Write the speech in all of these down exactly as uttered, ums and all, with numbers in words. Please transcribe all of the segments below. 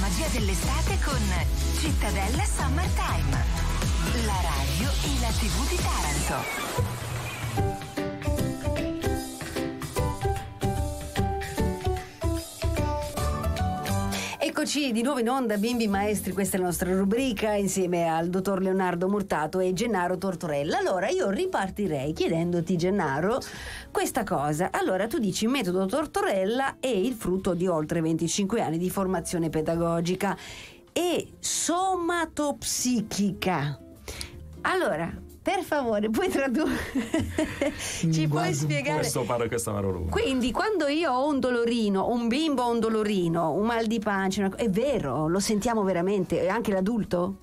magia dell'estate con Cittadella Summertime. La radio e la tivù di Taranto. Eccoci di nuovo in onda, bimbi maestri, questa è la nostra rubrica insieme al dottor Leonardo Murtato e Gennaro Tortorella. Allora io ripartirei chiedendoti, Gennaro, questa cosa. Allora tu dici: il metodo Tortorella è il frutto di oltre venticinque anni di formazione pedagogica e somatopsichica. Allora, per favore, puoi tradurre? Ci puoi spiegare? Questo parlo, questa parlo. Quindi, quando io ho un dolorino, un bimbo ha un dolorino, un mal di pancia, una... è vero? Lo sentiamo veramente? E anche l'adulto?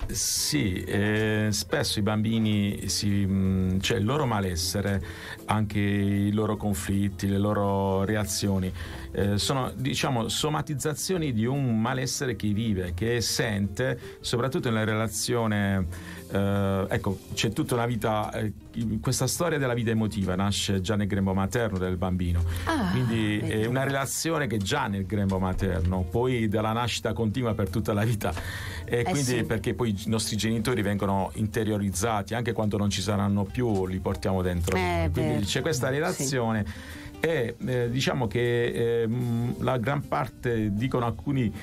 Sì, eh, spesso i bambini, si, cioè il loro malessere, anche i loro conflitti, le loro reazioni, eh, sono, diciamo, somatizzazioni di un malessere che vive, che sente, soprattutto nella relazione. Eh, ecco, c'è tutta una vita, eh, questa storia della vita emotiva nasce già nel grembo materno del bambino, ah, quindi vedi. È una relazione che già nel grembo materno, poi dalla nascita continua per tutta la vita, e eh quindi sì. Perché poi i nostri genitori vengono interiorizzati, anche quando non ci saranno più li portiamo dentro, eh, quindi beh, c'è questa relazione. Sì. E eh, diciamo che eh, la gran parte, dicono alcuni,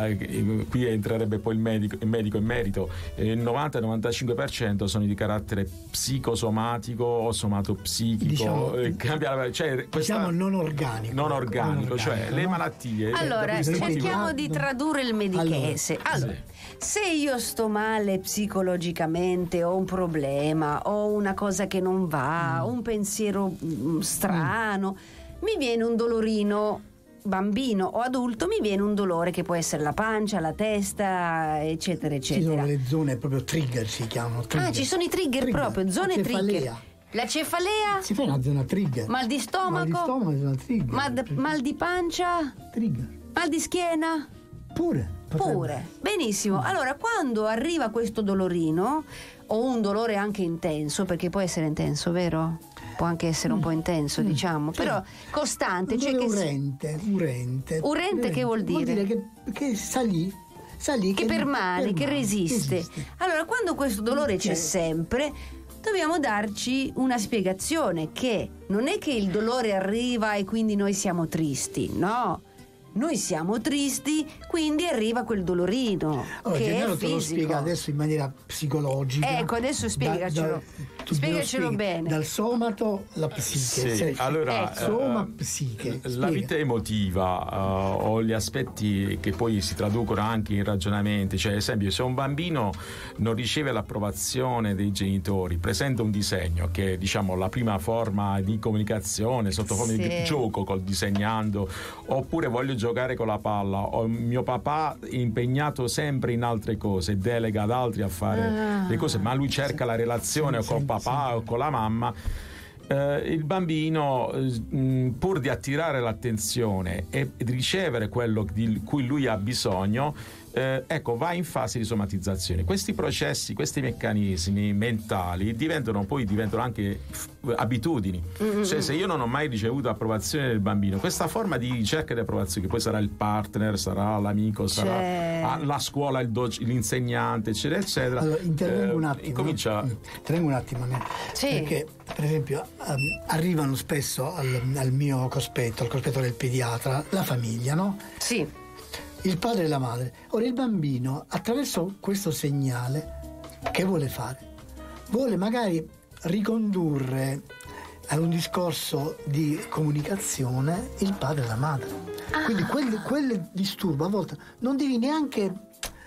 eh, qui entrerebbe poi il medico, il medico in merito, eh, il novanta novantacinque per cento sono di carattere psicosomatico o somatopsichico, diciamo, eh, cambia, cioè, questa, diciamo non organico, non organico, non organico, cioè no? le malattie. Allora, eh, cerchiamo motivo... di tradurre il medichese. Allora, sì. Se io sto male psicologicamente, ho un problema, ho una cosa che non va, mm. un pensiero mm, strano, mm. mi viene un dolorino, bambino o adulto, mi viene un dolore che può essere la pancia, la testa, eccetera, eccetera. Ci sono le zone proprio trigger, si chiamano trigger. Ah, ci sono i trigger, trigger. proprio, zone la trigger. La cefalea? Si fa una zona trigger. Mal di stomaco? Mal di stomaco è una trigger. Mal, mal di pancia? Trigger. Mal di schiena? Pure. Pure, benissimo. Allora, quando arriva questo dolorino o un dolore anche intenso, perché può essere intenso, vero? Può anche essere un po' intenso, mm. diciamo, sì. Però costante, un cioè che urente, si... urente, urente. Urente che vuol dire? Vuol dire che, che sta lì, sta lì che, che permane, che resiste. resiste. Allora, quando questo dolore c'è sempre, dobbiamo darci una spiegazione, che non è che il dolore arriva e quindi noi siamo tristi, no. Noi siamo tristi, quindi arriva quel dolorino. Allora, che Gennaro è te lo spiega adesso in maniera psicologica. Ecco, adesso spiegacelo. Da, da, spiegacelo bene. Dal somato alla psiche. Sì, allora, ecco. Soma, psiche. La Spiega. vita emotiva uh, o gli aspetti che poi si traducono anche in ragionamenti, cioè ad esempio se un bambino non riceve l'approvazione dei genitori, presenta un disegno che è, diciamo, la prima forma di comunicazione sotto forma sì. di gioco col disegnando, oppure voglio giocare con la palla, o mio papà è impegnato sempre in altre cose, delega ad altri a fare ah, le cose, ma lui cerca la relazione sì, col sì, papà sì. o con la mamma. Eh, il bambino, eh, pur di attirare l'attenzione e di ricevere quello di cui lui ha bisogno, eh, ecco, va in fase di somatizzazione. Questi processi, questi meccanismi mentali diventano poi diventano anche f- abitudini. Mm-hmm. Cioè, se io non ho mai ricevuto approvazione del bambino, questa forma di ricerca di approvazione, che poi sarà il partner, sarà l'amico, sarà cioè... la scuola, il do- l'insegnante, eccetera, eccetera. Allora, intervengo eh, un attimo. Incomincia... Intervengo un attimo, sì. perché per esempio um, arrivano spesso al, al mio cospetto, al cospetto del pediatra, la famiglia, no? Sì. Il padre e la madre. Ora il bambino, attraverso questo segnale, che vuole fare? Vuole magari ricondurre a un discorso di comunicazione il padre e la madre. Ah. Quindi quel, quel disturbo a volte non devi neanche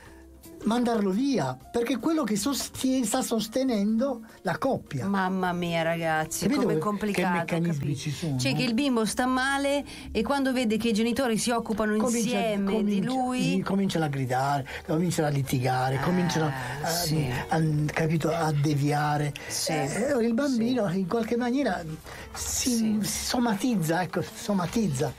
mandarlo via, perché quello che sostiene, sta sostenendo la coppia. Mamma mia, ragazzi, capito come complicato. Che meccanismi ci sono? Cioè che il bimbo sta male e quando vede che i genitori si occupano comincia, insieme comincia, di lui, cominciano a gridare, cominciano a litigare, ah, cominciano a, sì. a, a, capito, a deviare. Sì. Eh, il bambino sì. in qualche maniera si, sì. si somatizza, ecco, somatizza.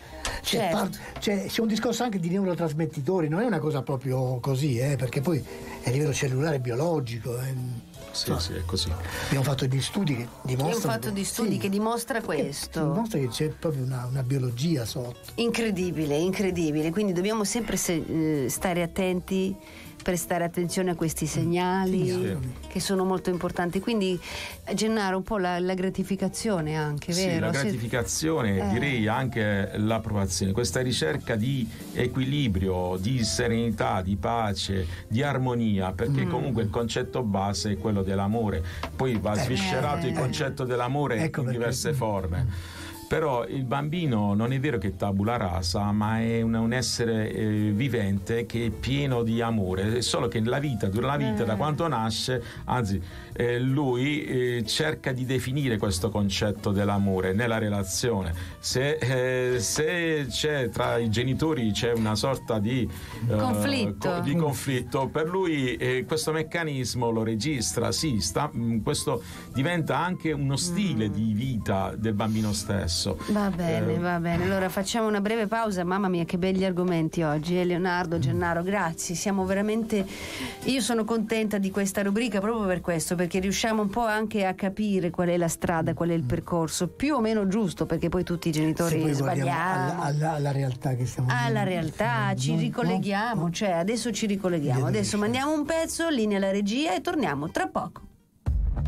C'è, Certo. par- c'è, c'è un discorso anche di neurotrasmettitori, non è una cosa proprio così, eh, perché poi è a livello cellulare biologico. Eh. Sì, sì, è così. Abbiamo fatto degli studi che dimostrano. Abbiamo fatto di studi sì, che dimostra che questo. dimostra che c'è proprio una, una biologia sotto. Incredibile, incredibile. Quindi dobbiamo sempre se- eh, stare attenti, prestare attenzione a questi segnali Sì. che sono molto importanti. Quindi, Gennaro, un po' la, la gratificazione anche, Sì, vero? la Se- gratificazione, Eh. direi anche l'approvazione, questa ricerca di equilibrio, di serenità, di pace, di armonia, perché Mm. comunque il concetto base è quello dell'amore, poi va sviscerato Eh. il concetto dell'amore Ecco in perché- diverse forme. Però il bambino non è vero che è tabula rasa, ma è un, un essere eh, vivente che è pieno di amore, è solo che la vita, durante la vita, Eh. da quando nasce, anzi eh, lui eh, cerca di definire questo concetto dell'amore nella relazione. Se, eh, se c'è tra i genitori c'è una sorta di eh, Conflitto. co- di conflitto, per lui eh, questo meccanismo lo registra, sì, sta, mh, questo diventa anche uno stile di vita del bambino stesso. Va bene, Eh, va bene. Allora facciamo una breve pausa. Mamma mia, che belli argomenti oggi. Eh, Leonardo, Gennaro, grazie. Siamo veramente. Io sono contenta di questa rubrica proprio per questo, perché riusciamo un po' anche a capire qual è la strada, qual è il percorso, più o meno giusto, perché poi tutti i Se genitori poi guardiamo sbagliamo. alla, alla- alla realtà che stiamo Alla vivendo. realtà, ci No, ricolleghiamo, no, no. cioè adesso ci ricolleghiamo. Vediamo Adesso che c'è. mandiamo un pezzo, linea alla regia e torniamo tra poco.